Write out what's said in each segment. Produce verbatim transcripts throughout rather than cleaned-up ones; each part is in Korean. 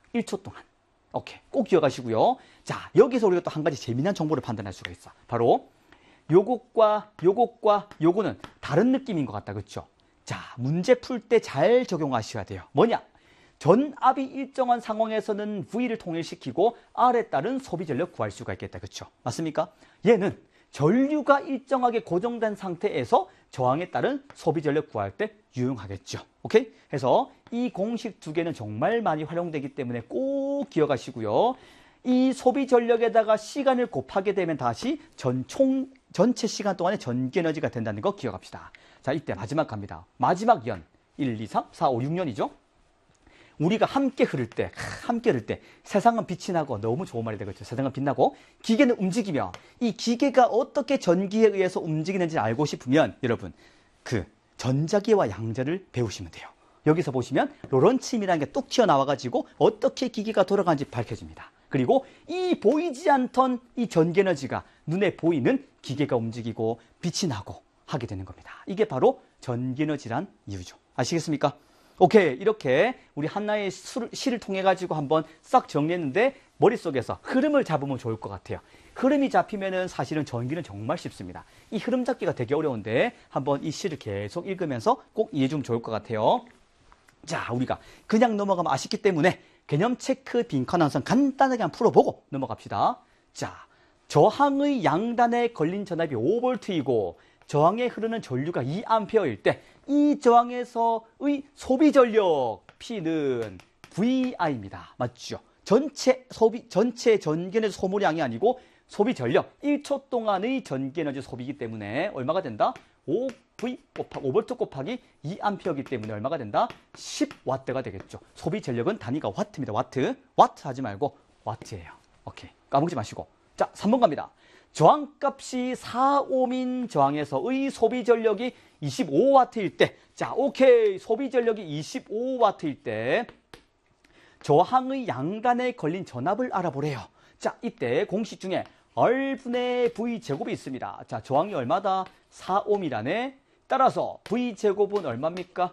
일 초 동안. 오케이. 꼭 기억하시고요. 자, 여기서 우리가 또 한 가지 재미난 정보를 판단할 수가 있어. 바로 요것과 요것과 요거는 다른 느낌인 것 같다. 그렇죠? 자, 문제 풀 때 잘 적용하셔야 돼요. 뭐냐? 전압이 일정한 상황에서는 V를 통일시키고 R에 따른 소비 전력 구할 수가 있겠다. 그렇죠? 맞습니까? 얘는 전류가 일정하게 고정된 상태에서 저항에 따른 소비 전력 구할 때 유용하겠죠. 오케이? 해서 이 공식 두 개는 정말 많이 활용되기 때문에 꼭 기억하시고요. 이 소비 전력에다가 시간을 곱하게 되면 다시 전 총, 전체 시간 동안의 전기 에너지가 된다는 거 기억합시다. 자, 이때 마지막 갑니다. 마지막 연. 일, 이, 삼, 사, 오, 육 년이죠? 우리가 함께 흐를 때, 함께 흐를 때 세상은 빛이 나고 너무 좋은 말이 되겠죠. 세상은 빛나고 기계는 움직이며 이 기계가 어떻게 전기에 의해서 움직이는지 알고 싶으면 여러분 그 전자기와 양자를 배우시면 돼요. 여기서 보시면 로렌츠임이라는 게 뚝 튀어나와가지고 어떻게 기계가 돌아가는지 밝혀집니다. 그리고 이 보이지 않던 이 전기 에너지가 눈에 보이는 기계가 움직이고 빛이 나고 하게 되는 겁니다. 이게 바로 전기 에너지란 이유죠. 아시겠습니까? 오케이, 이렇게 우리 한나의 시를 통해 가지고 한번 싹 정리했는데 머릿속에서 흐름을 잡으면 좋을 것 같아요. 흐름이 잡히면은 사실은 전기는 정말 쉽습니다. 이 흐름 잡기가 되게 어려운데 한번 이 시를 계속 읽으면서 꼭 이해해 주면 좋을 것 같아요. 자, 우리가 그냥 넘어가면 아쉽기 때문에 개념 체크 빈칸 항상 간단하게 한번 풀어보고 넘어갑시다. 자, 저항의 양단에 걸린 전압이 오 볼트이고 저항에 흐르는 전류가 이 암페어일 때 이 저항에서의 소비 전력 P는 브이아이입니다. 맞죠? 전체 소비 전체 전기 에너지 소모량이 아니고 소비 전력 일 초 동안의 전기 에너지 소비이기 때문에 얼마가 된다? 오 브이 곱하기 오 볼트 곱하기 이 암페어이기 때문에 얼마가 된다? 십 와트가 되겠죠. 소비 전력은 단위가 와트입니다. 와트. 와트 하지 말고 와트예요. 오케이. 까먹지 마시고. 자, 삼 번 갑니다. 저항값이 사 옴인 저항에서의 소비 전력이 이십오 와트일 때, 자, 오케이. 소비 전력이 이십오 와트일 때 저항의 양단에 걸린 전압을 알아보래요. 자, 이때 공식 중에 R분의 V제곱이 있습니다. 자, 저항이 얼마다? 사 옴이라네. 따라서 V제곱은 얼마입니까?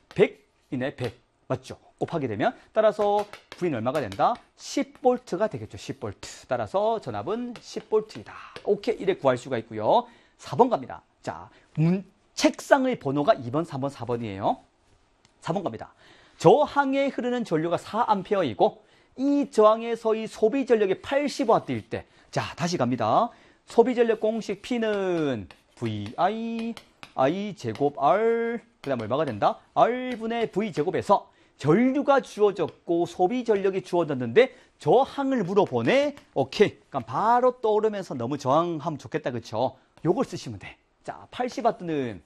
백이네, 백. 맞죠? 곱하게 되면 따라서 V는 얼마가 된다? 십 볼트가 되겠죠. 십 볼트. 따라서 전압은 십 볼트이다. 오케이. 이래 구할 수가 있고요. 사 번 갑니다. 자, 문, 책상의 번호가 이 번, 삼 번, 사 번이에요. 사 번 갑니다. 저항에 흐르는 전류가 사 암페어이고 이 저항에서의 소비 전력이 팔십 와트일 때, 자, 다시 갑니다. 소비 전력 공식 P는 브이아이 I 제곱 R 그 다음 얼마가 된다? R분의 V제곱에서 전류가 주어졌고 소비 전력이 주어졌는데 저항을 물어보네. 오케이. 그럼 바로 떠오르면서 너무 저항하면 좋겠다. 그쵸? 요걸 쓰시면 돼. 자, 팔십 와트는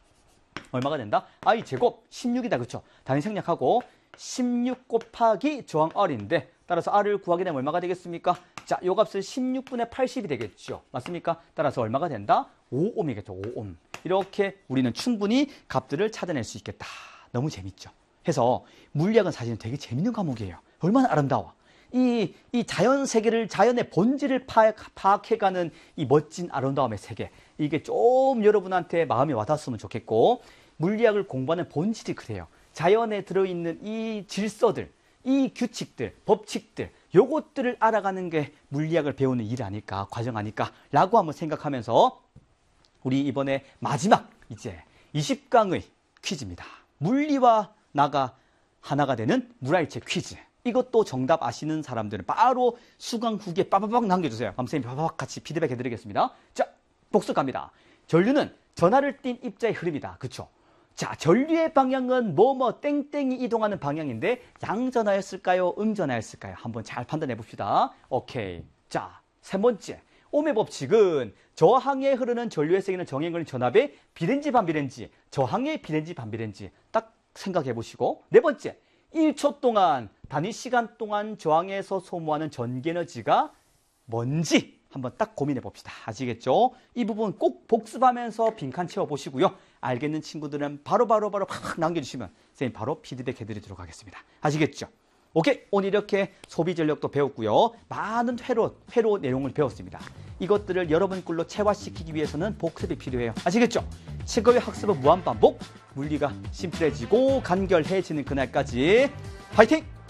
얼마가 된다? I 제곱 십육이다. 그쵸? 당연히 생략하고 십육 곱하기 저항 R인데 따라서 R을 구하게 되면 얼마가 되겠습니까? 자, 요 값은 십육분의 팔십이 되겠죠. 맞습니까? 따라서 얼마가 된다? 오 옴이겠죠. 오 옴. 이렇게 우리는 충분히 값들을 찾아낼 수 있겠다. 너무 재밌죠? 해서 물리학은 사실은 되게 재밌는 과목이에요. 얼마나 아름다워. 이, 이 자연 세계를, 자연의 본질을 파악, 파악해가는 이 멋진 아름다움의 세계. 이게 좀 여러분한테 마음에 와닿았으면 좋겠고, 물리학을 공부하는 본질이 그래요. 자연에 들어있는 이 질서들, 이 규칙들, 법칙들, 요것들을 알아가는 게 물리학을 배우는 일 아닐까, 과정 아닐까, 라고 한번 생각하면서 우리 이번에 마지막 이제 이십 강의 퀴즈입니다. 물리와 나가 하나가 되는 물화일체 퀴즈. 이것도 정답 아시는 사람들은 바로 수강 후기에 빠바박 남겨주세요. 그럼 선생님이 빠바박 같이 피드백 해드리겠습니다. 자, 복습 갑니다. 전류는 전하를 띤 입자의 흐름이다. 그쵸? 자, 전류의 방향은 뭐뭐 땡땡이 이동하는 방향인데 양전하였을까요? 음전하였을까요? 한번 잘 판단해 봅시다. 오케이. 자, 세 번째. 옴의 법칙은 저항에 흐르는 전류에 생기는 정에 걸린 전압의 비례인지 반비례인지, 저항의 비례인지 반비례인지 딱 생각해 보시고, 네 번째. 일 초 동안 단위 시간 동안 저항에서 소모하는 전기 에너지가 뭔지 한번 딱 고민해 봅시다. 아시겠죠? 이 부분 꼭 복습하면서 빈칸 채워보시고요. 알겠는 친구들은 바로바로 바로 팍 남겨주시면 선생님 바로 피드백 해드리도록 하겠습니다. 아시겠죠? 오케이. 오늘 이렇게 소비 전력도 배웠고요. 많은 회로, 회로 내용을 배웠습니다. 이것들을 여러분 꿀로 체화시키기 위해서는 복습이 필요해요. 아시겠죠? 최고의 학습은 무한반복, 물리가 심플해지고 간결해지는 그날까지 파이팅!